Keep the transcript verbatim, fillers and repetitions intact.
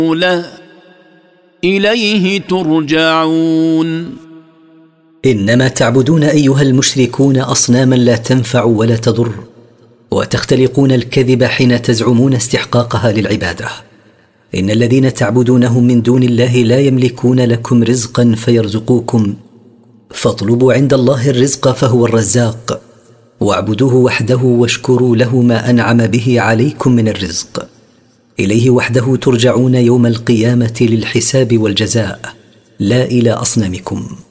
له إليه ترجعون. إنما تعبدون أيها المشركون أصناما لا تنفع ولا تضر، وتختلقون الكذب حين تزعمون استحقاقها للعبادة. إن الذين تعبدونهم من دون الله لا يملكون لكم رزقا فيرزقوكم، فاطلبوا عند الله الرزق فهو الرزاق، واعبدوه وحده واشكروا له ما أنعم به عليكم من الرزق. إليه وحده ترجعون يوم القيامة للحساب والجزاء، لا إلى أصنامكم.